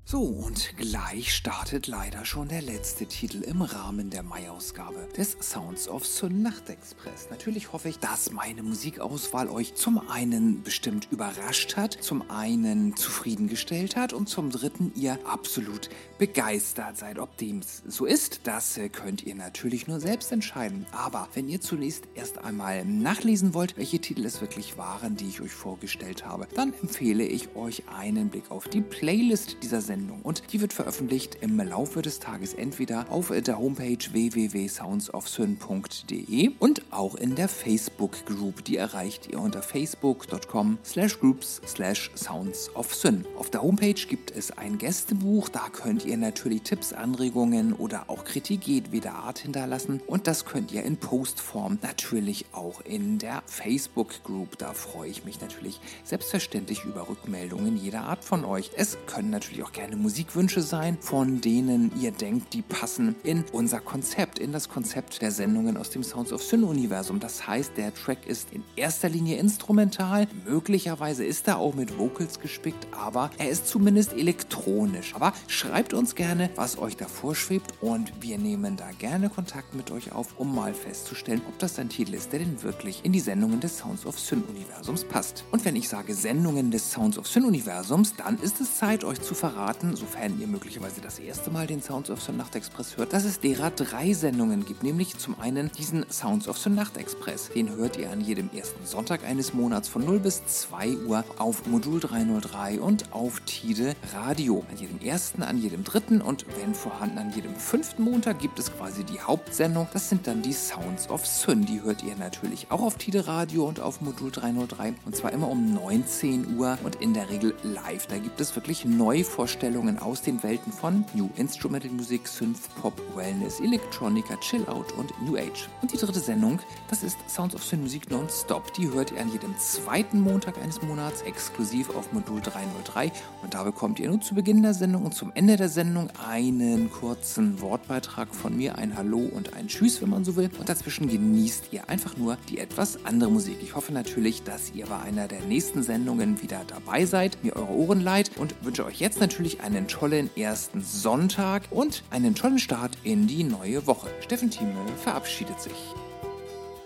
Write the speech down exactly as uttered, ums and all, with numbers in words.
So, und gleich startet leider schon der letzte Titel im Rahmen der Mai-Ausgabe des Sounds of Sun Nachtexpress. Natürlich hoffe ich, dass meine Musikauswahl euch zum einen bestimmt überrascht hat, zum einen zufriedengestellt hat und zum dritten ihr absolut begeistert seid. Ob dem so ist, das könnt ihr natürlich nur selbst entscheiden. Aber wenn ihr zunächst erst einmal nachlesen wollt, welche Titel es wirklich waren, die ich euch vorgestellt habe, dann empfehle ich euch einen Blick auf die Playlist dieser Sendung. Und die wird veröffentlicht im Laufe des Tages entweder auf der Homepage w w w punkt sounds of sun punkt d e und auch in der Facebook Group. Die erreicht ihr unter facebook punkt com slash groups slash sounds of sun. Auf der Homepage gibt es ein Gästebuch, da könnt ihr natürlich Tipps, Anregungen oder auch Kritik jedweder Art hinterlassen und das könnt ihr in Postform natürlich auch in der Facebook Group. Da freue ich mich natürlich selbstverständlich über Rückmeldungen jeder Art von euch. Es können natürlich auch gerne Musikwünsche sein, von denen ihr denkt, die passen in unser Konzept, in das Konzept der Sendungen aus dem Sounds of Sun Universum. Das heißt, der Track ist in erster Linie instrumental, möglicherweise ist er auch mit Vocals gespickt, aber er ist zumindest elektronisch. Aber schreibt uns gerne, was euch da vorschwebt und wir nehmen da gerne Kontakt mit euch auf, um mal festzustellen, ob das ein Titel ist, der denn wirklich in die Sendungen des Sounds of Sun Universums passt. Und wenn ich sage Sendungen des Sounds of Sun Universums, dann ist es Zeit, euch zu verraten, sofern ihr möglicherweise das erste Mal den Sounds of Sun Nachtexpress hört, dass es derer drei Sendungen gibt, nämlich zum einen diesen Sounds of Sun Nachtexpress. Den hört ihr an jedem ersten Sonntag eines Monats von null bis zwei Uhr auf Modul dreihundertdrei und auf Tide Radio. An jedem ersten, an jedem dritten und wenn vorhanden an jedem fünften Montag gibt es quasi die Hauptsendung. Das sind dann die Sounds of Sun. Die hört ihr natürlich auch auf Tide Radio und auf Modul dreihundertdrei und zwar immer um neunzehn Uhr und in der Regel live. Da gibt es wirklich Neuvorstellungen aus den Welten von New Instrumental Music, Synth, Pop, Wellness, Electronica, Chill Out und New Age. Und die dritte Sendung, das ist Sounds of Sun Musik Nonstop. Die hört ihr an jedem zweiten Montag eines Monats exklusiv auf Modul dreihundertdrei und da bekommt ihr nur zu Beginn der Sendung und zum Ende der Sendung einen kurzen Wortbeitrag von mir, ein Hallo und ein Tschüss, wenn man so will. Und dazwischen genießt ihr einfach nur die etwas andere Musik. Ich hoffe natürlich, dass ihr bei einer der nächsten Sendungen wieder dabei seid, mir eure Ohren leiht und wünsche euch jetzt natürlich einen tollen ersten Sonntag und einen tollen Start in die neue Woche. Steffen Thieme verabschiedet sich.